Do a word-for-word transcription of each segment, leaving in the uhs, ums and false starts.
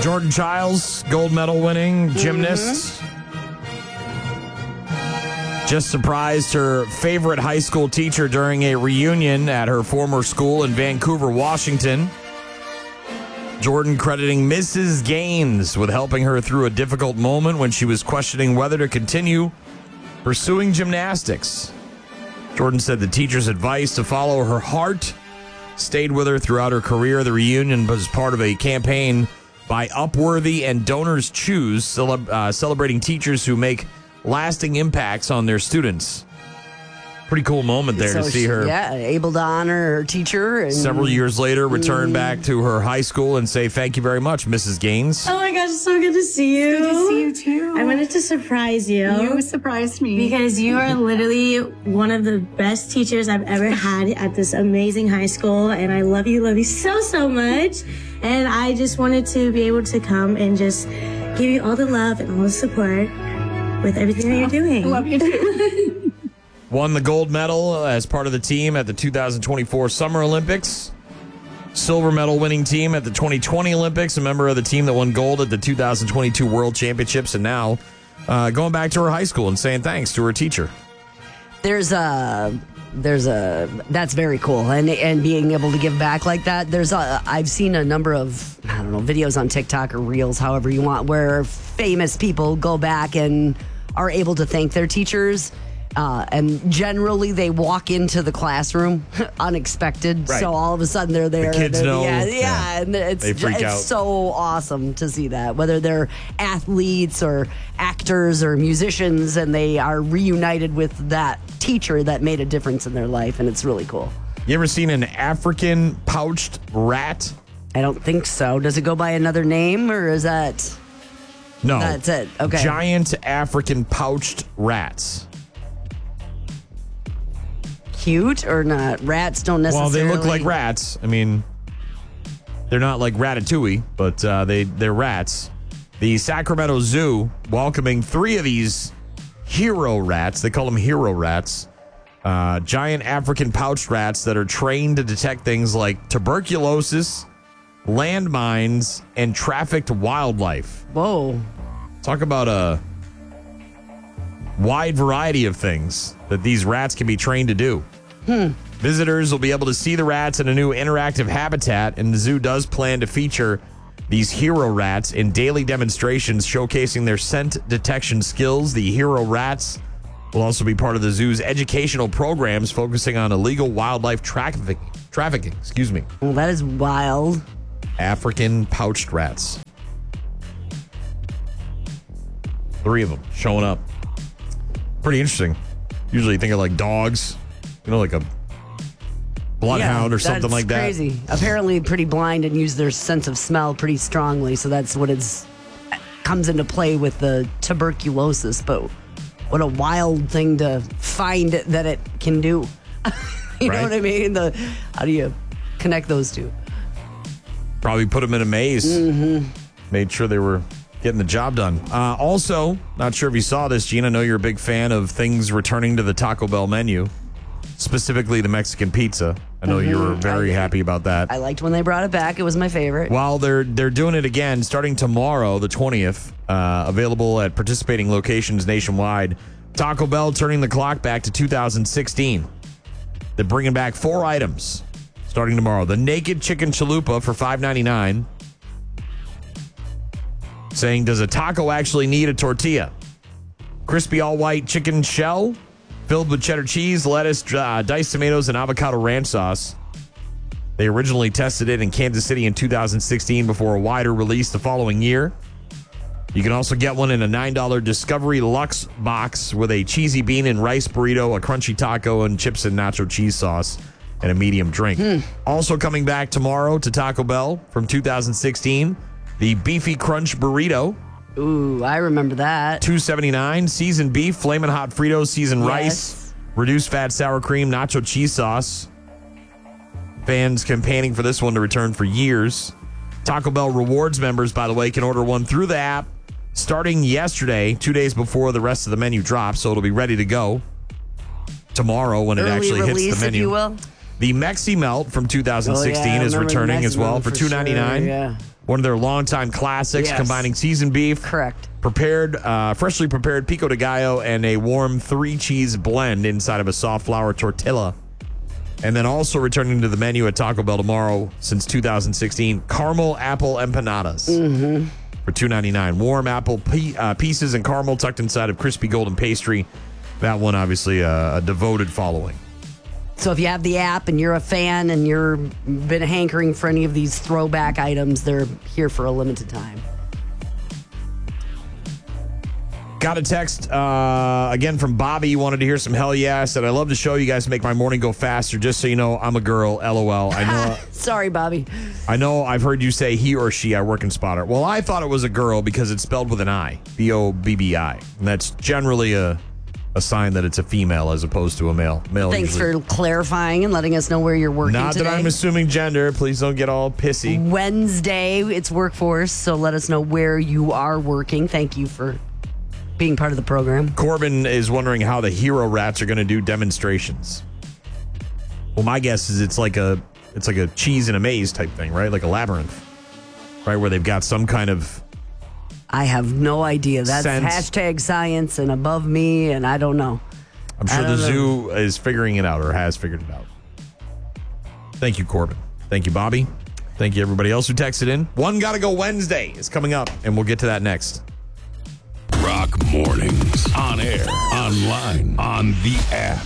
Jordan Childs, gold medal winning gymnast. Mm-hmm. Just surprised her favorite high school teacher during a reunion at her former school in Vancouver, Washington. Jordan crediting Missus Gaines with helping her through a difficult moment when she was questioning whether to continue pursuing gymnastics. Jordan said the teacher's advice to follow her heart stayed with her throughout her career. The reunion was part of a campaign by Upworthy and Donors Choose, cele- uh, celebrating teachers who make lasting impacts on their students. Pretty cool moment there so to see she, her. Yeah, able to honor her teacher. And, several years later, return mm. back to her high school and say thank you very much, Missus Gaines. Oh my gosh, it's so good to see you. Good to see you too. I wanted to surprise you. You surprised me. Because you are literally one of the best teachers I've ever had at this amazing high school. And I love you, love you so, so much. And I just wanted to be able to come and just give you all the love and all the support with everything that you're doing. I love you too. Won the gold medal as part of the team at the two thousand twenty-four Summer Olympics. Silver medal winning team at the twenty twenty Olympics. A member of the team that won gold at the two thousand twenty-two World Championships. And now uh, going back to her high school and saying thanks to her teacher. There's a... There's a that's very cool, and and being able to give back like that. There's a I've seen a number of I don't know videos on TikTok or Reels, however you want, where famous people go back and are able to thank their teachers. Uh, and generally, they walk into the classroom unexpected, right. So all of a sudden they're there. The kids they're, know. Yeah, yeah, yeah. and it's They freak it's out. so awesome to see that. Whether they're athletes or actors or musicians, and they are reunited with that teacher that made a difference in their life, and it's really cool. You ever seen an African pouched rat? I don't think so. Does it go by another name, or is that? No. That's it. Okay. Giant African pouched rats. Cute or not? Rats don't Well, necessarily. they look like rats. I mean, they're not like Ratatouille, but uh, they, they're rats. The Sacramento Zoo welcoming three of these hero rats. They call them hero rats. Uh, giant African pouched rats that are trained to detect things like tuberculosis, landmines, and trafficked wildlife. Whoa. Talk about a wide variety of things that these rats can be trained to do. Hmm. Visitors will be able to see the rats in a new interactive habitat, and the zoo does plan to feature these hero rats in daily demonstrations showcasing their scent detection skills. The hero rats will also be part of the zoo's educational programs focusing on illegal wildlife trafficking. Trafficking, excuse me. Well, that is wild. African pouched rats. Three of them showing up. Pretty interesting. Usually you think of like dogs, you know, like a bloodhound yeah, or something like that. That's crazy. Apparently pretty blind and use their sense of smell pretty strongly, so that's what it's comes into play with the tuberculosis. But what a wild thing to find that it can do. you Right. know what I mean? The how do you connect those two? Probably put them in a maze. Mm-hmm. Made sure they were getting the job done. Uh, also, not sure if you saw this, Gene. I know you're a big fan of things returning to the Taco Bell menu, specifically the Mexican pizza. I know mm-hmm. you were very I, happy about that. I liked when they brought it back. It was my favorite. Well, they're they're doing it again starting tomorrow, the twentieth. Uh, available at participating locations nationwide. Taco Bell turning the clock back to two thousand sixteen. They're bringing back four items starting tomorrow. The Naked Chicken Chalupa for five ninety-nine. Saying, does a taco actually need a tortilla? Crispy all-white chicken shell filled with cheddar cheese, lettuce, uh, diced tomatoes, and avocado ranch sauce. They originally tested it in Kansas City in two thousand sixteen before a wider release the following year. You can also get one in a nine dollars Discovery Luxe box with a cheesy bean and rice burrito, a crunchy taco, and chips and nacho cheese sauce, and a medium drink. Hmm. Also coming back tomorrow to Taco Bell from two thousand sixteen, the Beefy Crunch Burrito. Ooh, I remember that. two seventy-nine, seasoned beef, flamin' hot Fritos, seasoned Yes. rice, reduced fat sour cream, nacho cheese sauce. Fans campaigning for this one to return for years. Taco Bell Rewards members, by the way, can order one through the app starting yesterday, two days before the rest of the menu drops, so it'll be ready to go tomorrow when Early it actually release, hits the menu. if you will. The Mexi Melt from two thousand sixteen Oh, yeah, I is remember the returning Mexi as well Melt for for two ninety-nine. sure, yeah. One of their longtime classics, Yes. combining seasoned beef, Correct. prepared, uh, freshly prepared pico de gallo, and a warm three-cheese blend inside of a soft flour tortilla. And then also returning to the menu at Taco Bell tomorrow since two thousand sixteen, caramel apple empanadas Mm-hmm. for two ninety-nine. Warm apple pe- uh, pieces and caramel tucked inside of crispy golden pastry. That one, obviously, uh, a devoted following. So if you have the app and you're a fan and you're been hankering for any of these throwback items, they're here for a limited time. Got a text uh, again from Bobby. You wanted to hear some hell yeah. Said, I love to show you guys make my morning go faster. Just so you know, I'm a girl. LOL. I know. Sorry, Bobby. I know I've heard you say he or she. I work in Spotter. Well, I thought it was a girl because it's spelled with an I. B O B B I. And that's generally a a sign that it's a female as opposed to a male. Male. Thanks usually. for clarifying and letting us know where you're working Not today. that I'm assuming gender. Please don't get all pissy. Wednesday, it's workforce, so let us know where you are working. Thank you for being part of the program. Corbin is wondering how the hero rats are going to do demonstrations. Well, my guess is it's like a it's like a cheese in a maze type thing, right? Like a labyrinth, right? Where they've got some kind of I have no idea. That's sense. hashtag science and above me, and I don't know. I'm I sure the don't know. zoo is figuring it out or has figured it out. Thank you, Corbin. Thank you, Bobby. Thank you, everybody else who texted in. One Gotta Go Wednesday is coming up, and we'll get to that next. Rock Mornings. On air, online, on the app.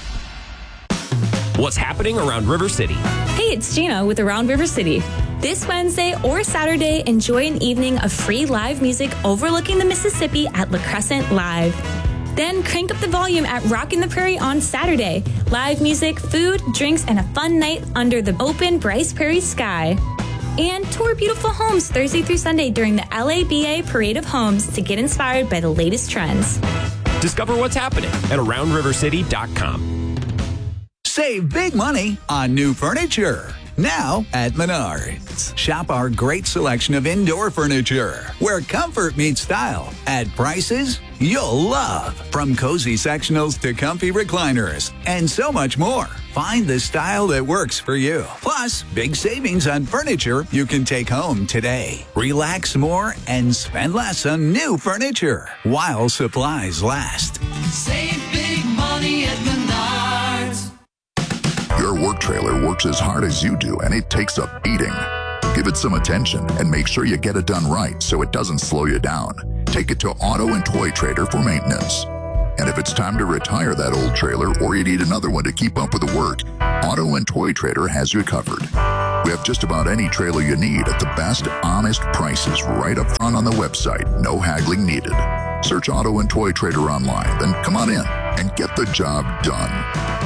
What's happening around River City? Hey, it's Gina with Around River City. This Wednesday or Saturday, enjoy an evening of free live music overlooking the Mississippi at La Crescent Live. Then crank up the volume at Rockin' the Prairie on Saturday. Live music, food, drinks, and a fun night under the open Bryce Prairie sky. And tour beautiful homes Thursday through Sunday during the L A B A Parade of Homes to get inspired by the latest trends. Discover what's happening at around river city dot com. Save big money on new furniture. Now at Menards. Shop our great selection of indoor furniture, where comfort meets style, at prices you'll love. From cozy sectionals to comfy recliners, and so much more. Find the style that works for you. Plus, big savings on furniture you can take home today. Relax more and spend less on new furniture while supplies last. Save big money at Menards. Your work trailer works as hard as you do, and it takes a beating. Give it some attention and make sure you get it done right so it doesn't slow you down. Take it to Auto and Toy Trader for maintenance. And if it's time to retire that old trailer or you need another one to keep up with the work, Auto and Toy Trader has you covered. We have just about any trailer you need at the best, honest prices right up front on the website. No haggling needed. Search Auto and Toy Trader online, then come on in and get the job done.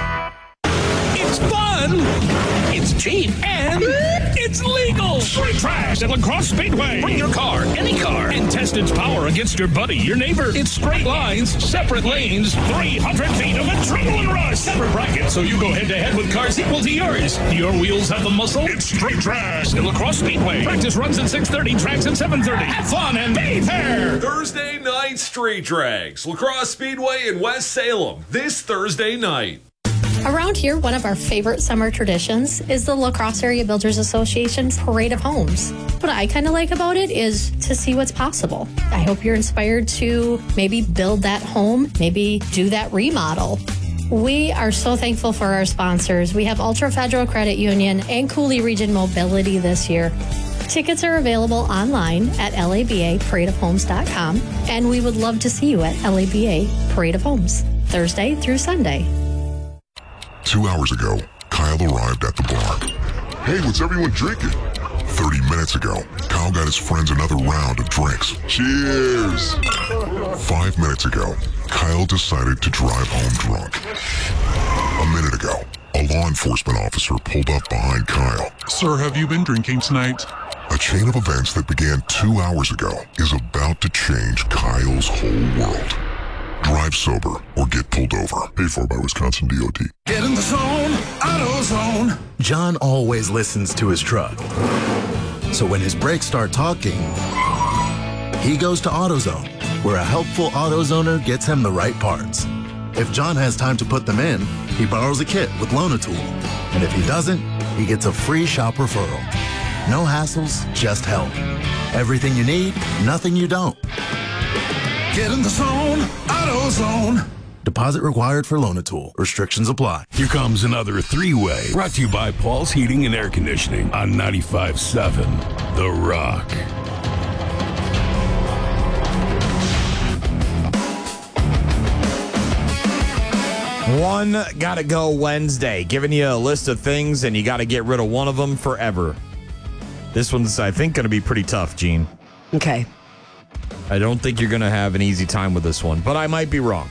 It's fun, it's cheap, and it's legal. Straight trash at La Crosse Speedway. Bring your car, any car, and test its power against your buddy, your neighbor. It's straight lines, separate lanes, three hundred feet of adrenaline rush. Separate brackets, so you go head-to-head with cars equal to yours. Do your wheels have the muscle? It's straight trash at La Crosse Speedway. Practice runs at six thirty, tracks at seven thirty. Have fun and be fair. Thursday night street drags. La Crosse Speedway in West Salem this Thursday night. Around here, one of our favorite summer traditions is the La Crosse Area Builders Association's Parade of Homes. What I kind of like about it is to see what's possible. I hope you're inspired to maybe build that home, maybe do that remodel. We are so thankful for our sponsors. We have Ultra Federal Credit Union and Cooley Region Mobility this year. Tickets are available online at L A B A parade of homes dot com, and we would love to see you at L A B A Parade of Homes, Thursday through Sunday. Two hours ago, Kyle arrived at the bar. Hey, what's everyone drinking? Thirty minutes ago, Kyle got his friends another round of drinks. Cheers! Five minutes ago, Kyle decided to drive home drunk. A minute ago, a law enforcement officer pulled up behind Kyle. Sir, have you been drinking tonight? A chain of events that began two hours ago is about to change Kyle's whole world. Drive sober or get pulled over. Paid for by Wisconsin D O T. Get in the zone, AutoZone. John always listens to his truck. So when his brakes start talking, he goes to AutoZone, where a helpful AutoZoner gets him the right parts. If John has time to put them in, he borrows a kit with Loan-A-Tool. And if he doesn't, he gets a free shop referral. No hassles, just help. Everything you need, nothing you don't. Get in the zone, AutoZone. Deposit required for Loan-A-Tool. Restrictions apply. Here comes another three-way. Brought to you by Paul's Heating and Air Conditioning on ninety-five point seven The Rock. One Gotta Go Wednesday, giving you a list of things, and you got to get rid of one of them forever. This one's, I think, going to be pretty tough, Gene. Okay. I don't think you're going to have an easy time with this one, but I might be wrong.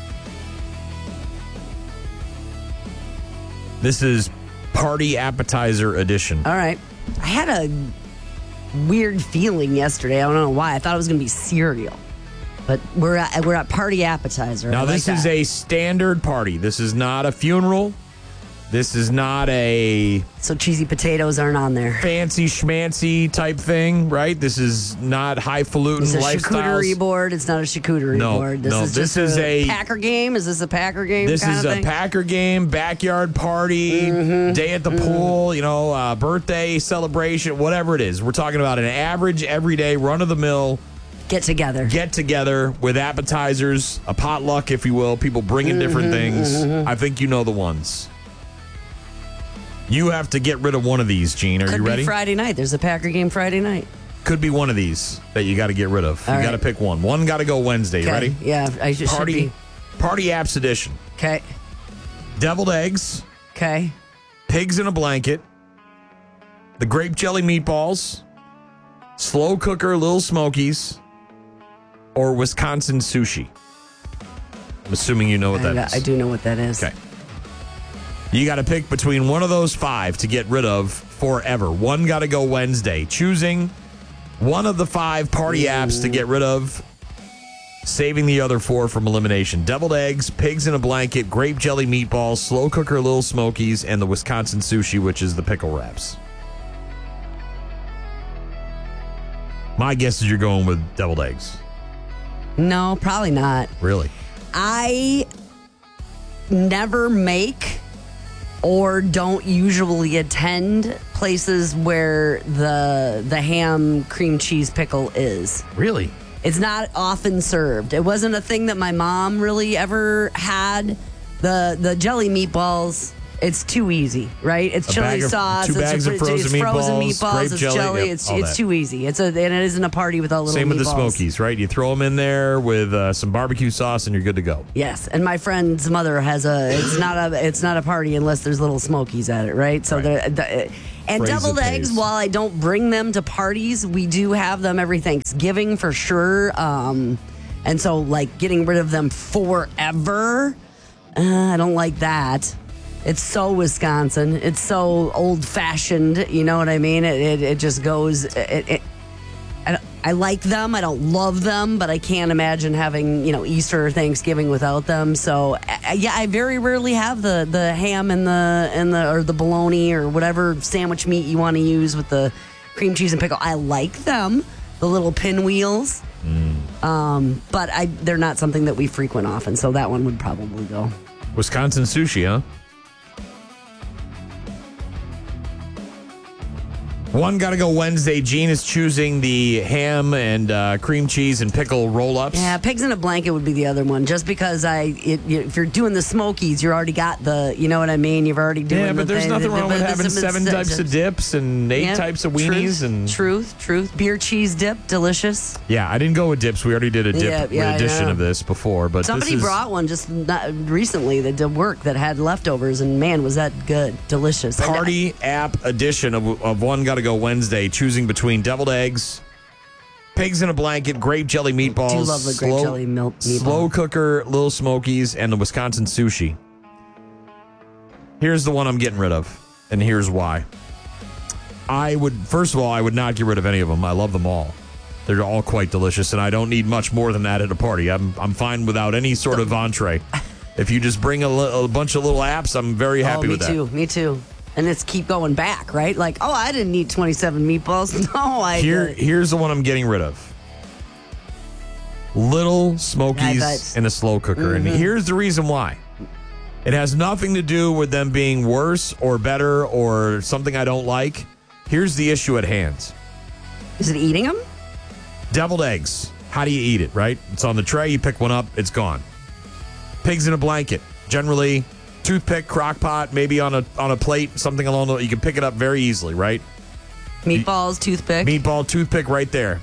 This is Party Appetizer Edition. All right. I had a weird feeling yesterday. I don't know why. I thought it was going to be cereal. But we're at, we're at Party Appetizer. Now, like this that. is a standard party. This is not a funeral. This is not a... So cheesy potatoes aren't on there. Fancy schmancy type thing, right? This is not highfalutin It's a lifestyles. charcuterie board. It's not a charcuterie No, board. This no, is this just is a- Packer game. Is this a Packer game? This kind is of a thing? Packer game, backyard party, Mm-hmm. day at the pool, you know, uh, birthday celebration, whatever it is. We're talking about an average, everyday, run-of-the-mill Get together. get together with appetizers, a potluck, if you will. People bringing different Mm-hmm, things. I think you know the ones. You have to get rid of one of these, Gene. Are Could you be ready? Friday night. There's a Packer game Friday night. Could be one of these that you got to get rid of. All you right. got to pick one. One got to go Wednesday. You Okay. ready? Yeah, I should, Party, should be. Party Apps Edition. Okay. Deviled eggs, Okay. pigs in a blanket, the grape jelly meatballs, slow cooker Little Smokies, or Wisconsin sushi. I'm assuming you know what that I, is. I do know what that is. Okay. You got to pick between one of those five to get rid of forever. One got to go Wednesday. Choosing one of the five party apps to get rid of, saving the other four from elimination. Deviled eggs, pigs in a blanket, grape jelly meatballs, slow cooker Little Smokies, and the Wisconsin sushi, which is the pickle wraps. My guess is you're going with deviled eggs. No, probably not. Really? I never make or don't usually attend places where the the ham cream cheese pickle is. Really? It's not often served. It wasn't a thing that my mom really ever had. The the jelly meatballs, it's too easy, right? It's A chili bag of- sauce. two it's, bags of it's, it's frozen frozen meatballs, meatballs. grape It's jelly, jelly. yep, it's all it's that. too easy. It's a and it isn't a party without little Same with the meatballs. Smokies, right? You throw them in there with uh, some barbecue sauce and you're good to go. Yes, and my friend's mother has a. It's not a. It's not a party unless there's little Smokies at it, right? So Right. the, the and Phrase deviled it eggs. pays. While I don't bring them to parties, we do have them every Thanksgiving for sure. Um, and so like getting rid of them forever, uh, I don't like that. It's so Wisconsin. It's so old fashioned. You know what I mean? It it, it just goes. It, it, I, I like them. I don't love them, but I can't imagine having, you know, Easter or Thanksgiving without them. So I, yeah, I very rarely have the, the ham and the and the or the bologna or whatever sandwich meat you want to use with the cream cheese and pickle. I like them, the little pinwheels, Mm. um, but I they're not something that we frequent often. So that one would probably go. Wisconsin sushi, huh? One got to go Wednesday. Gene is choosing the ham and uh, cream cheese and pickle roll-ups. Yeah, pigs in a blanket would be the other one. Just because I, it, if you're doing the Smokies, you already got the, you know what I mean. You've already doing. Yeah, but the there's thing. nothing The- wrong the- with the- having the- seven the- types of dips and eight Yeah, types of weenies. Truth, and truth, truth. Beer cheese dip, delicious. Yeah, I didn't go with dips. We already did a dip Yeah, yeah, I edition know. of this before. But Somebody this is, brought one just not, recently that did work that had leftovers, and man, was that good, delicious. And I- Party app edition of, of One Gotta Go Wednesday, choosing between deviled eggs, pigs in a blanket, grape jelly meatballs, do love the grape slow, jelly milk meatball. slow cooker Little Smokies, and the Wisconsin sushi. Here's the one I'm getting rid of, and here's why. I would, first of all, I would not get rid of any of them. I love them all. They're all quite delicious, and I don't need much more than that at a party. I'm I'm fine without any sort of entree. If you just bring a, li- a bunch of little apps, I'm very happy oh, me with that. too, me too. And it's keep going back, right? Like, oh, I didn't eat twenty-seven meatballs. No, I Here, did. here's the one I'm getting rid of. Little I Smokies bet. in a slow cooker. And Mhm. here's the reason why. It has nothing to do with them being worse or better or something I don't like. Here's the issue at hand. Is it eating them? Deviled eggs. How do you eat it, right? It's on the tray. You pick one up. It's gone. Pigs in a blanket. Generally, toothpick, crock pot, maybe on a on a plate, something along the... You can pick it up very easily, right? Meatballs, toothpick. Meatball, toothpick right there.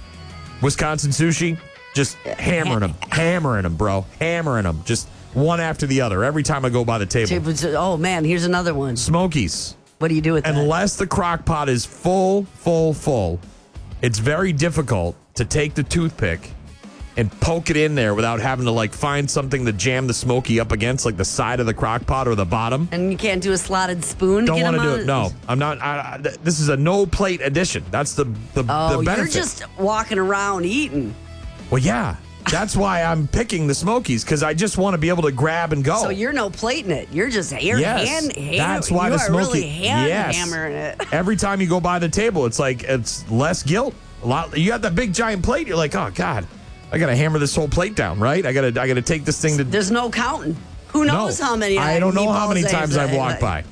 Wisconsin sushi, just hammering them. Hammering them, bro. Hammering them. Just one after the other every time I go by the table. Oh, man, here's another one. Smokies. What do you do with that? Unless the crock pot is full, full, full, it's very difficult to take the toothpick and poke it in there without having to like find something to jam the Smoky up against, like the side of the crock pot or the bottom. And you can't do a slotted spoon? Don't want to do out? it. No, I'm not. I, I, this is a no plate edition. That's the the, oh, the benefit. You're just walking around eating. Well, yeah. That's why I'm picking the Smokies, because I just want to be able to grab and go. So you're no plating it. You're just you're yes, hand, hand that's why you the are Smoky. really hand yes. hammering it. Every time you go by the table, it's like it's less guilt. A lot. You got that big giant plate. You're like, oh God, I gotta hammer this whole plate down, right? I gotta I gotta take this thing to. There's no counting. Who knows no, how many? I don't know how many meatballs times I've I've walked by.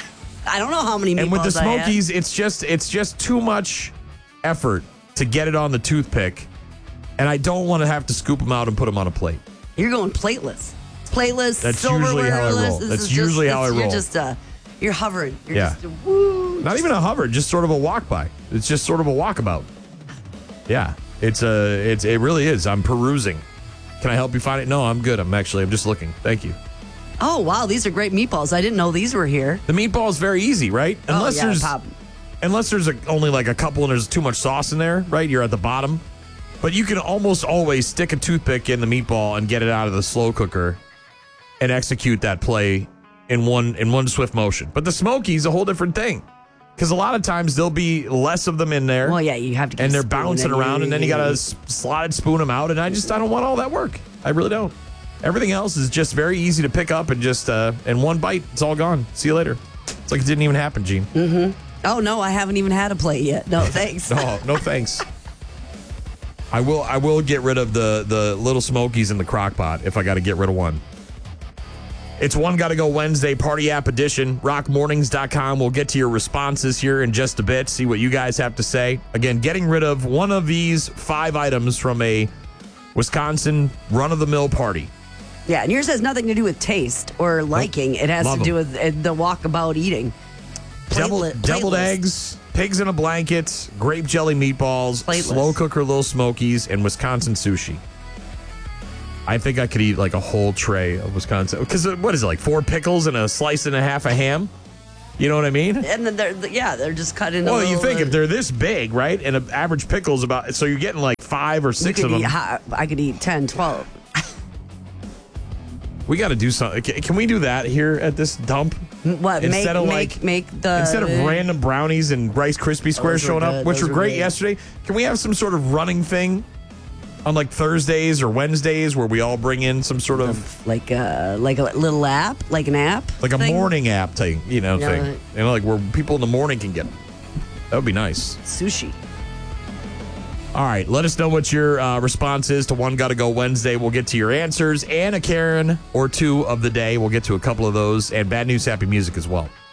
I don't know how many meatballs And with the I had. Smokies, it's just it's just too much effort to get it on the toothpick. And I don't want to have to scoop them out and put them on a plate. You're going plateless. Plateless, That's usually how I roll. This That's is usually just, how I You're roll. just, uh, you're hovering. You're Yeah. just, woo. Not even a hover, just sort of a walk by. It's just sort of a walkabout. Yeah, it's a, it's it really is. I'm perusing. Can I help you find it? No, I'm good. I'm actually, I'm just looking. Thank you. Oh, wow, these are great meatballs. I didn't know these were here. The meatball is very easy, right? Unless oh, yeah, there's pop. unless there's a, only like a couple and there's too much sauce in there, right? You're at the bottom. But you can almost always stick a toothpick in the meatball and get it out of the slow cooker and execute that play in one in one swift motion. But the Smokies a whole different thing. Because a lot of times there'll be less of them in there. Well, yeah, you have to keep and they're spooning bouncing it. around, and then you got to slide spoon them out. And I just I don't want all that work. I really don't. Everything else is just very easy to pick up and just uh, in one bite, it's all gone. See you later. It's like it didn't even happen, Gene. Mm-hmm. Oh no, I haven't even had a plate yet. No, thanks. no, no thanks. I will I will get rid of the, the little Smokies in the crock pot if I got to get rid of one. It's One Gotta Go Wednesday Party App Edition. rock mornings dot com. We'll get to your responses here in just a bit, see what you guys have to say. Again, getting rid of one of these five items from a Wisconsin run-of-the-mill party. Yeah, and yours has nothing to do with taste or liking. It has Love to do 'em. with uh, the walkabout eating. Deviled, Platelet- deviled plateless. eggs, pigs in a blanket, grape jelly meatballs, Plateless. slow cooker little Smokies, and Wisconsin sushi. I think I could eat like a whole tray of Wisconsin. Because what is it, like four pickles and a slice and a half of ham? You know what I mean? And then they're yeah, they're just cut into. Well, you little, think uh, if they're this big, right? And an average pickle's about, so you're getting like five or you six could of them. eat hot, I could eat ten, twelve. We got to do something. Can can we do that here at this dump? What Instead make of make like make the instead of random brownies and Rice Krispie squares Those were showing up, good. which Those were were great good. yesterday, can we have some sort of running thing on like Thursdays or Wednesdays where we all bring in some sort of like a like a little app, like an app, like a thing? morning app thing, you know, Yeah, thing, right. you know, like where people in the morning can get. That would be nice. Sushi. All right, let us know what your uh, response is to One Gotta Go Wednesday. We'll get to your answers and a Karen or two of the day. We'll get to a couple of those and bad news, happy music as well.